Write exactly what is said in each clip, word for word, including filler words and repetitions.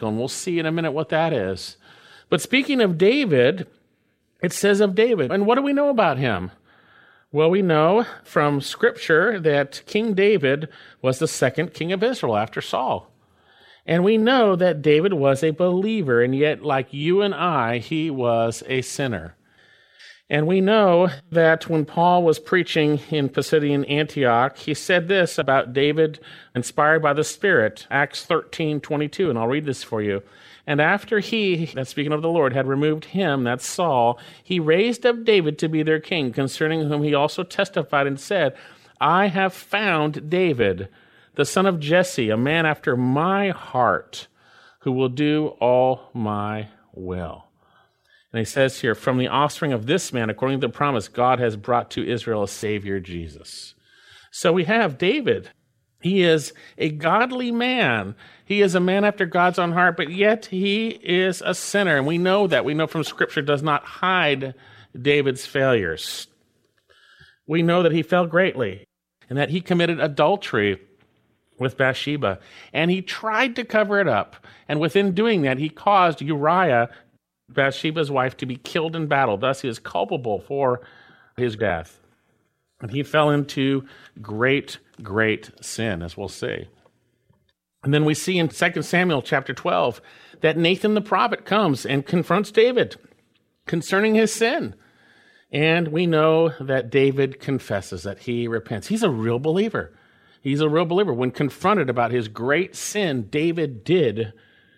and we'll see in a minute what that is. But speaking of David, it says of David, and what do we know about him? Well, we know from Scripture that King David was the second king of Israel after Saul. And we know that David was a believer, and yet, like you and I, he was a sinner. And we know that when Paul was preaching in Pisidian Antioch, he said this about David, inspired by the Spirit, Acts thirteen twenty-two, and I'll read this for you. And after he, that's speaking of the Lord, had removed him, that's Saul, he raised up David to be their king, concerning whom he also testified and said, I have found David, the son of Jesse, a man after my heart, who will do all my will. And he says here, from the offspring of this man, according to the promise, God has brought to Israel a Savior, Jesus. So we have David. He is a godly man. He is a man after God's own heart, but yet he is a sinner. And we know that. We know from Scripture does not hide David's failures. We know that he fell greatly and that he committed adultery with Bathsheba. And he tried to cover it up. And within doing that, he caused Uriah, Bathsheba's wife, to be killed in battle. Thus, he is culpable for his death. And he fell into great, great sin, as we'll see. And then we see in Second Samuel chapter twelve that Nathan the prophet comes and confronts David concerning his sin. And we know that David confesses, that he repents. He's a real believer. He's a real believer. When confronted about his great sin, David did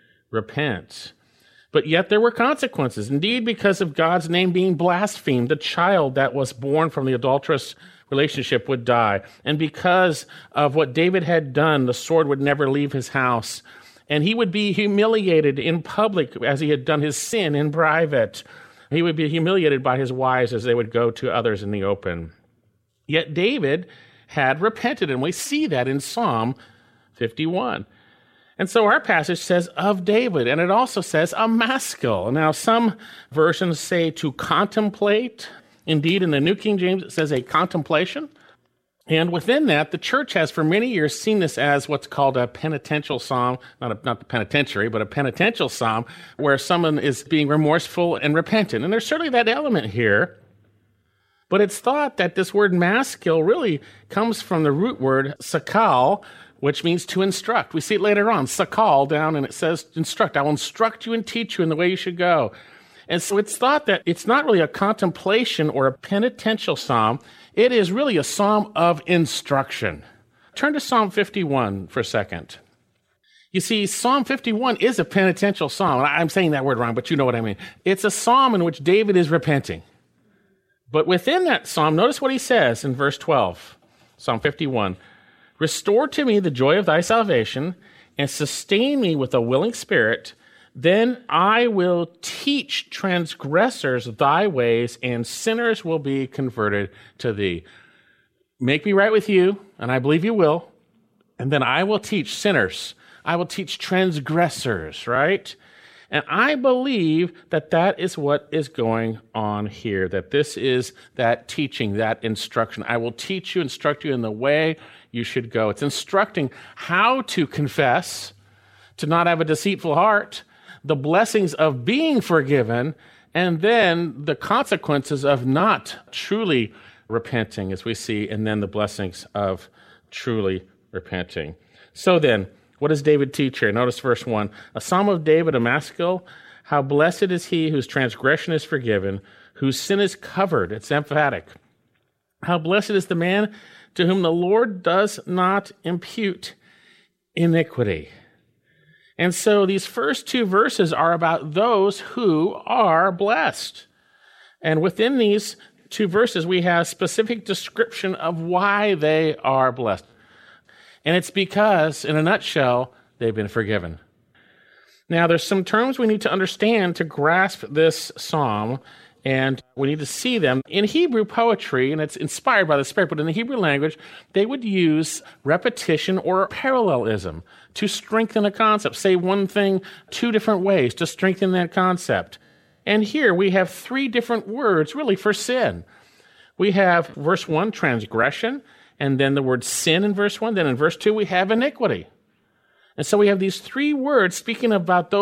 repent. But yet there were consequences. Indeed, because of God's name being blasphemed, the child that was born from the adulterous relationship would die. And because of what David had done, the sword would never leave his house. And he would be humiliated in public as he had done his sin in private. He would be humiliated by his wives as they would go to others in the open. Yet David had repented, and we see that in Psalm fifty-one. And so our passage says of David, and it also says a maskil. Now, some versions say to contemplate. Indeed, in the New King James, it says a contemplation. And within that, the church has for many years seen this as what's called a penitential psalm, not a, not the penitentiary, but a penitential psalm, where someone is being remorseful and repentant. And there's certainly that element here. But it's thought that this word maskil really comes from the root word sakal, which means to instruct. We see it later on, sakal down, and it says instruct. I will instruct you and teach you in the way you should go. And so it's thought that it's not really a contemplation or a penitential psalm. It is really a psalm of instruction. Turn to Psalm fifty-one for a second. You see, Psalm fifty-one is a penitential psalm. I'm saying that word wrong, but you know what I mean. It's a psalm in which David is repenting. But within that psalm, notice what he says in verse twelve, Psalm fifty-one. Restore to me the joy of thy salvation, and sustain me with a willing spirit. Then I will teach transgressors thy ways, and sinners will be converted to thee. Make me right with you, and I believe you will. And then I will teach sinners. I will teach transgressors, right? And I believe that that is what is going on here, that this is that teaching, that instruction. I will teach you, instruct you in the way you should go. It's instructing how to confess, to not have a deceitful heart, the blessings of being forgiven, and then the consequences of not truly repenting, as we see, and then the blessings of truly repenting. So then, what does David teach here? Notice verse one. A psalm of David, a maskil. How blessed is he whose transgression is forgiven, whose sin is covered. It's emphatic. How blessed is the man to whom the Lord does not impute iniquity. And so these first two verses are about those who are blessed. And within these two verses, we have specific description of why they are blessed. And it's because, in a nutshell, they've been forgiven. Now, there's some terms we need to understand to grasp this psalm, and we need to see them. In Hebrew poetry, and it's inspired by the Spirit, but in the Hebrew language, they would use repetition or parallelism to strengthen a concept. Say one thing two different ways to strengthen that concept. And here we have three different words, really, for sin. We have, verse one, transgression, and then the word sin in verse one. Then in verse two, we have iniquity. And so we have these three words speaking about those